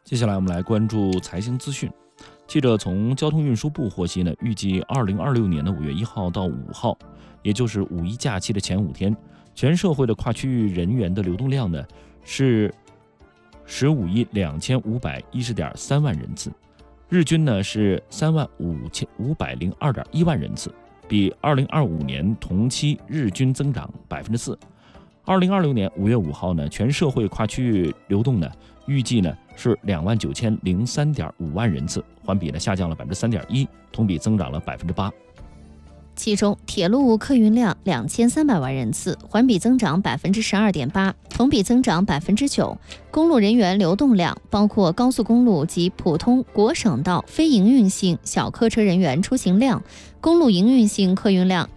接下来我们来关注财经资讯。记者从交通运输部获悉呢，预计2026年的5月1号到5号，也就是五一假期的前5天，全社会的跨区域人员的流动量呢是15亿2510.3万人次，日均呢是35502.1万人次，比2025年同期日均增长4%。2026年5月5号呢，全社会跨区域流动呢预计呢是29003.5万人次，环比呢下降了3.1%，同比增长了8%。 其中，铁路客运量2300万人次，环比增长12.8%，同比增长9%。公路人员流动量，包括高速公路及普通国省道非营运性小客车人员出行量，公路营运性客运量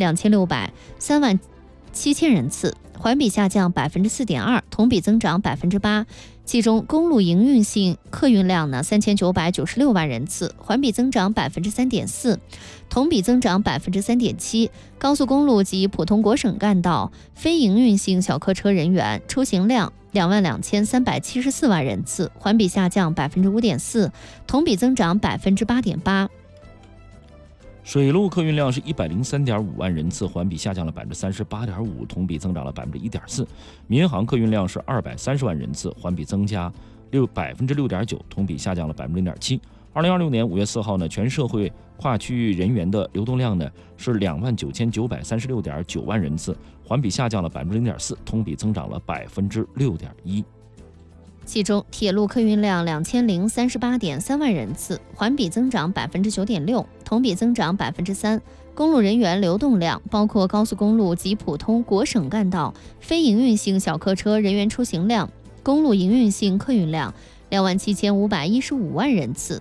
3万7000人次，环比下降4.2%，同比增长8%。其中，公路营运性客运量呢3996万人次，环比增长3.4%，同比增长3.7%。高速公路及普通国省干道非营运性小客车人员出行量22374万人次，环比下降5.4%，同比增长8.8%。 水路客运量是103.5万人次，环比下降了38.5%，同比增长了1.4%。民航客运量是230万人次，环比增加6.9%，同比下降了0.7%。2026年5月4号呢，全社会跨区域人员的流动量呢是29936.9万人次，环比下降了0.4%，同比增长了6.1%。 其中，铁路客运量2038.3万人次，环比增长9.6%，同比增长3%。公路人员流动量，包括高速公路及普通国省干道非营运性小客车人员出行量，公路营运性客运量27515万人次。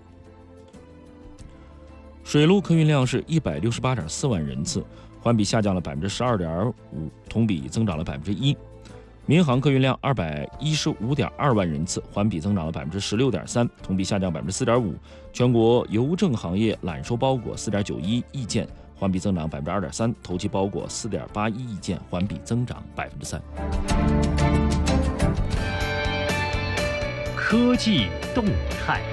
水路客运量是168.4万人次，环比下降了12.5%，同比增长了1%。民航客运量215.2万人次，环比增长了16.3%，同比下降4.5%。全国邮政行业揽收包裹4.91亿件，环比增长2.3%，投寄包裹4.81亿件，环比增长3%。 科技动态。